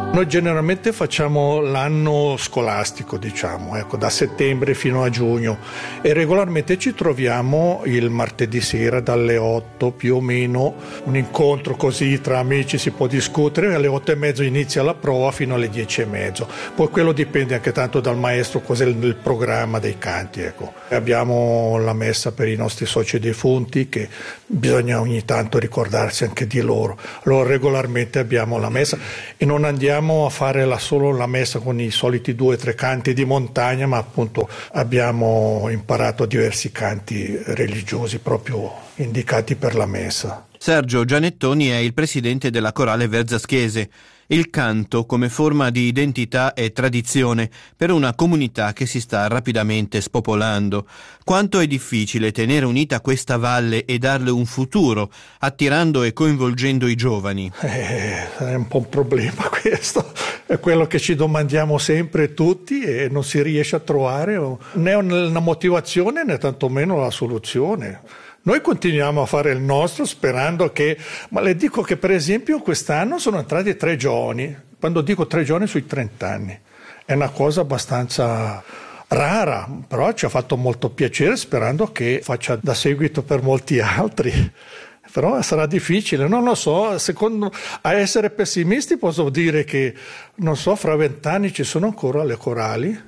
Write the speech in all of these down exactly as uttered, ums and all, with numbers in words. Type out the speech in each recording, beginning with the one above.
Noi generalmente facciamo l'anno scolastico, diciamo, ecco, da settembre fino a giugno, e regolarmente ci troviamo il martedì sera dalle otto più o meno, un incontro così tra amici, si può discutere, alle otto e mezzo inizia la prova fino alle dieci e mezzo, poi quello dipende anche tanto dal maestro, cos'è il programma dei canti, ecco. Abbiamo la messa per i nostri soci defunti, che bisogna ogni tanto ricordarsi anche di loro, allora regolarmente abbiamo la messa e non andiamo a fare la, solo la messa con i soliti due o tre canti di montagna, ma appunto abbiamo imparato diversi canti religiosi proprio indicati per la messa. Sergio Gianettoni è il presidente della Corale Verzaschese. Il canto come forma di identità e tradizione per una comunità che si sta rapidamente spopolando. Quanto è difficile tenere unita questa valle e darle un futuro, attirando e coinvolgendo i giovani? Eh, è un po' un problema questo, è quello che ci domandiamo sempre tutti e non si riesce a trovare né una motivazione né tantomeno la soluzione. Noi continuiamo a fare il nostro sperando che, ma le dico che per esempio quest'anno sono entrati tre giovani, quando dico tre giovani sui trenta anni, è una cosa abbastanza rara, però ci ha fatto molto piacere sperando che faccia da seguito per molti altri. Però sarà difficile, non lo so, secondo, a essere pessimisti posso dire che, non so, fra vent'anni ci sono ancora le corali,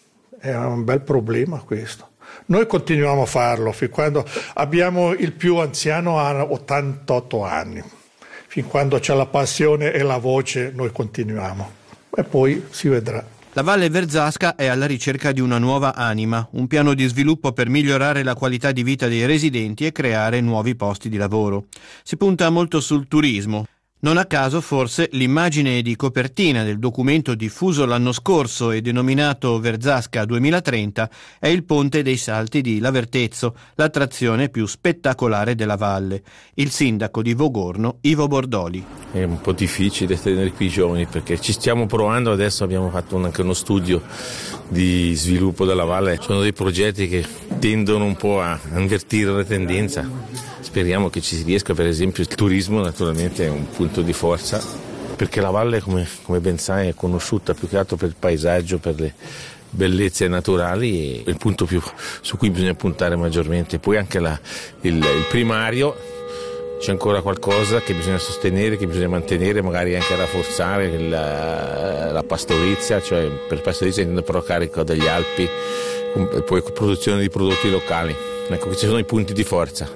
è un bel problema questo. Noi continuiamo a farlo fin quando abbiamo il più anziano a ottantotto anni, fin quando c'è la passione e la voce noi continuiamo e poi si vedrà. La Valle Verzasca è alla ricerca di una nuova anima, un piano di sviluppo per migliorare la qualità di vita dei residenti e creare nuovi posti di lavoro. Si punta molto sul turismo. Non a caso forse l'immagine di copertina del documento diffuso l'anno scorso e denominato Verzasca duemilatrenta è il Ponte dei Salti di Lavertezzo, l'attrazione più spettacolare della valle. Il sindaco di Vogorno, Ivo Bordoli. È un po' difficile tenere qui i giovani perché ci stiamo provando, adesso abbiamo fatto anche uno studio di sviluppo della valle, sono dei progetti che tendono un po' a invertire la tendenza. Speriamo che ci si riesca, per esempio il turismo naturalmente è un punto di forza, perché la valle come, come ben sai è conosciuta più che altro per il paesaggio, per le bellezze naturali, e il punto più su cui bisogna puntare maggiormente. Poi anche la, il, il primario, c'è ancora qualcosa che bisogna sostenere, che bisogna mantenere, magari anche rafforzare la, la pastorizia, cioè per pastorizia intendo però carico degli Alpi, e poi produzione di prodotti locali. Ecco che ci sono i punti di forza.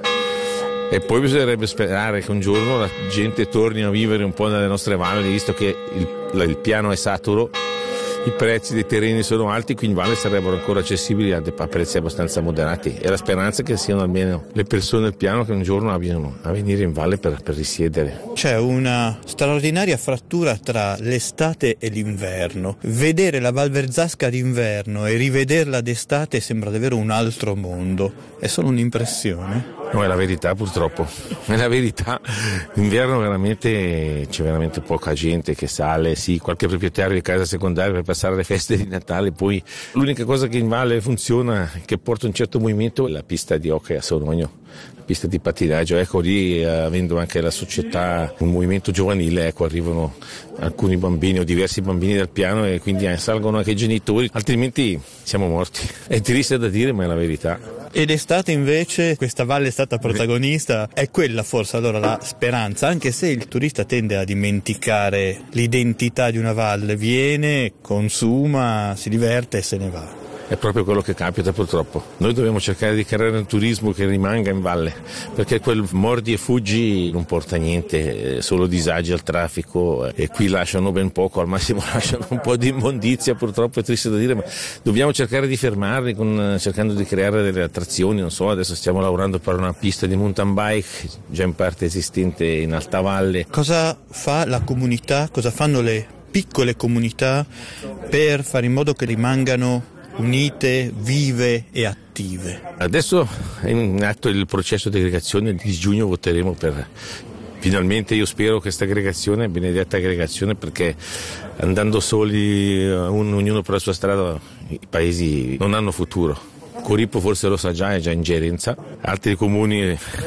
E poi bisognerebbe sperare che un giorno la gente torni a vivere un po' nelle nostre valli, visto che il, il piano è saturo, i prezzi dei terreni sono alti, quindi in valle sarebbero ancora accessibili a prezzi abbastanza moderati. E la speranza è che siano almeno le persone del piano che un giorno abbiano a venire in valle per, per risiedere. C'è una straordinaria frattura tra l'estate e l'inverno. Vedere la Val Verzasca d'inverno e rivederla d'estate sembra davvero un altro mondo. È solo un'impressione? No, è la verità purtroppo, è la verità. D'inverno veramente c'è veramente poca gente che sale, sì, qualche proprietario di casa secondaria per passare le feste di Natale, poi l'unica cosa che in valle funziona, che porta un certo movimento, è la pista di hockey a Sorogno, la pista di pattinaggio. Ecco lì, avendo anche la società un movimento giovanile, ecco arrivano alcuni bambini o diversi bambini dal piano e quindi salgono anche i genitori, altrimenti siamo morti. È triste da dire, ma è la verità. Ed estate invece, questa valle è stata protagonista, è quella forse allora la speranza, anche se il turista tende a dimenticare l'identità di una valle, viene, consuma, si diverte e se ne va. È proprio quello che capita purtroppo. Noi dobbiamo cercare di creare un turismo che rimanga in valle, perché quel mordi e fuggi non porta a niente, solo disagi al traffico, e qui lasciano ben poco, al massimo lasciano un po' di immondizia, purtroppo è triste da dire, ma dobbiamo cercare di fermarli con, cercando di creare delle attrazioni. Non so, adesso stiamo lavorando per una pista di mountain bike già in parte esistente in alta valle. Cosa fa la comunità, cosa fanno le piccole comunità per fare in modo che rimangano unite, vive e attive? Adesso è in atto il processo di aggregazione, di giugno voteremo per, finalmente io spero, questa aggregazione, benedetta aggregazione, perché andando soli, un, ognuno per la sua strada, i paesi non hanno futuro. Coripo forse lo sa già, è già in gerenza, altri comuni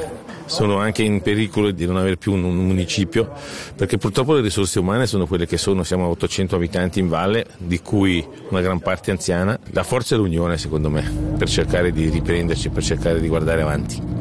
sono anche in pericolo di non avere più un, un municipio, perché purtroppo le risorse umane sono quelle che sono, siamo a ottocento abitanti in valle, di cui una gran parte anziana. La forza è l'unione, secondo me, per cercare di riprenderci, per cercare di guardare avanti.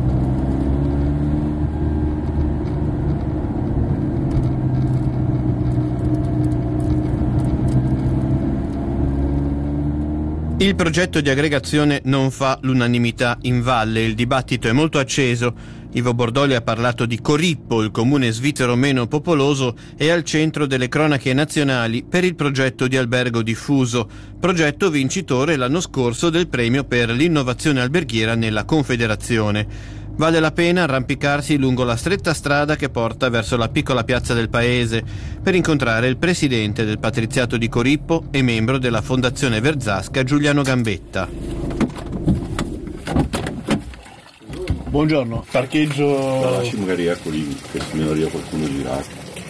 Il progetto di aggregazione non fa l'unanimità in valle, il dibattito è molto acceso. Ivo Bordoli ha parlato di Corippo, il comune svizzero meno popoloso, è al centro delle cronache nazionali per il progetto di albergo diffuso, progetto vincitore l'anno scorso del premio per l'innovazione alberghiera nella Confederazione. Vale la pena arrampicarsi lungo la stretta strada che porta verso la piccola piazza del paese per incontrare il presidente del patriziato di Corippo e membro della Fondazione Verzasca, Giuliano Gambetta. Buongiorno, parcheggio... La lasci magari ecco lì, che se ne arriva qualcuno girato.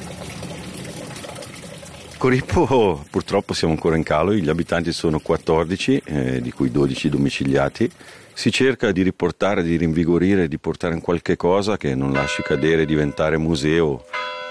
Corippo purtroppo siamo ancora in calo, gli abitanti sono quattordici, eh, di cui dodici domiciliati. Si cerca di riportare, di rinvigorire, di portare in qualche cosa che non lasci cadere, diventare museo.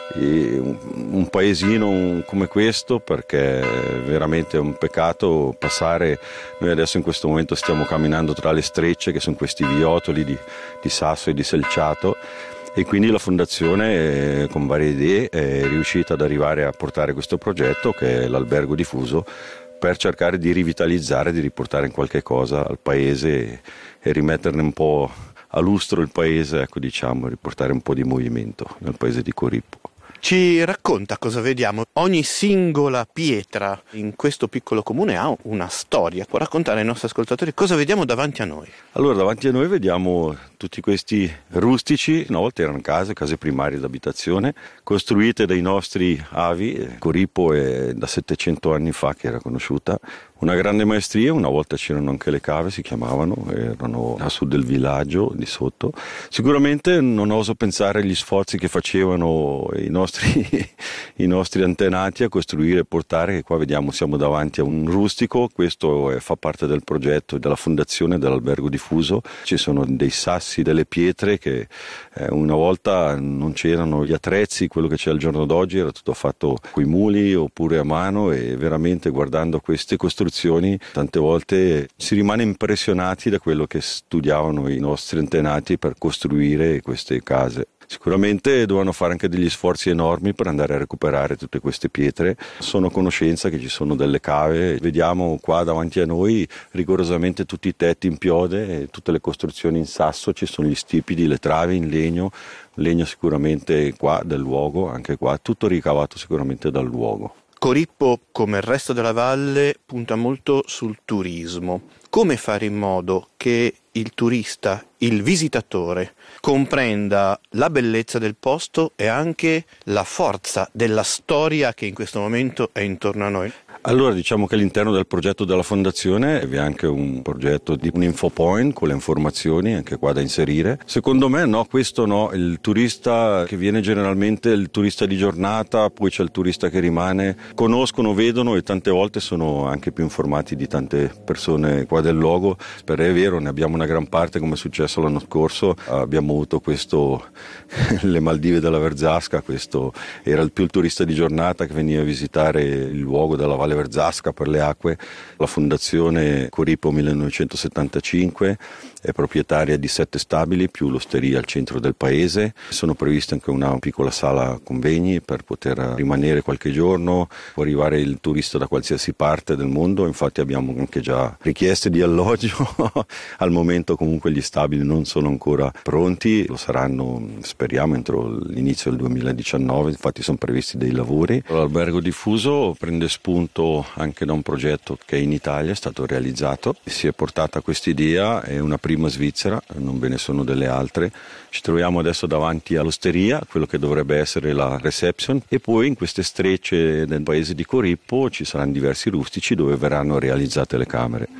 E un, un paesino come questo, perché è veramente un peccato passare. Noi adesso in questo momento stiamo camminando tra le strecce, che sono questi viottoli di, di sasso e di selciato, e quindi la fondazione, eh, con varie idee, è riuscita ad arrivare a portare questo progetto, che è l'albergo diffuso, per cercare di rivitalizzare, di riportare in qualche cosa al paese e, e rimetterne un po' a lustro il paese, ecco, diciamo, riportare un po' di movimento nel paese di Corippo. Ci racconta cosa vediamo? Ogni singola pietra in questo piccolo comune ha una storia. Può raccontare ai nostri ascoltatori cosa vediamo davanti a noi? Allora, davanti a noi vediamo tutti questi rustici, una volta erano case, case primarie d'abitazione, costruite dai nostri avi. Corippo è da settecento anni fa che era conosciuta. Una grande maestria, una volta c'erano anche le cave, si chiamavano, erano a sud del villaggio, di sotto. Sicuramente non oso pensare agli sforzi che facevano i nostri, i nostri antenati a costruire e portare, che qua vediamo siamo davanti a un rustico, questo è, fa parte del progetto della fondazione dell'albergo diffuso. Ci sono dei sassi, delle pietre che eh, una volta non c'erano gli attrezzi, quello che c'è al giorno d'oggi era tutto fatto coi muli oppure a mano, e veramente guardando queste costruzioni tante volte si rimane impressionati da quello che studiavano i nostri antenati per costruire queste case. Sicuramente dovevano fare anche degli sforzi enormi per andare a recuperare tutte queste pietre. Sono a conoscenza che ci sono delle cave, vediamo qua davanti a noi rigorosamente tutti i tetti in piode, tutte le costruzioni in sasso, ci sono gli stipiti, le travi in legno, legno sicuramente qua del luogo, anche qua, tutto ricavato sicuramente dal luogo. Corippo, come il resto della valle, punta molto sul turismo. Come fare in modo che il turista, il visitatore, comprenda la bellezza del posto e anche la forza della storia che in questo momento è intorno a noi? Allora, diciamo che all'interno del progetto della fondazione vi è anche un progetto di un info point con le informazioni anche qua da inserire. Secondo me no, questo no, il turista che viene generalmente il turista di giornata, poi c'è il turista che rimane, conoscono, vedono e tante volte sono anche più informati di tante persone qua del luogo. Per è vero, ne abbiamo una gran parte, come è successo l'anno scorso, abbiamo avuto questo le Maldive della Verzasca, questo era il più il turista di giornata che veniva a visitare il luogo della Valle Verzasca per le acque. La fondazione Corippo millenovecentosettantacinque è proprietaria di sette stabili più l'osteria al centro del paese. Sono previste anche una piccola sala convegni per poter rimanere qualche giorno, può arrivare il turista da qualsiasi parte del mondo, infatti abbiamo anche già richieste di alloggio. Al momento comunque gli stabili non sono ancora pronti, lo saranno speriamo entro l'inizio del duemiladiciannove, infatti sono previsti dei lavori. L'albergo diffuso prende spunto anche da un progetto che in Italia è stato realizzato, si è portata questa idea, è una prima svizzera, non ve ne sono delle altre. Ci troviamo adesso davanti all'osteria, quello che dovrebbe essere la reception, e poi in queste strecce del paese di Corippo ci saranno diversi rustici dove verranno realizzate le camere.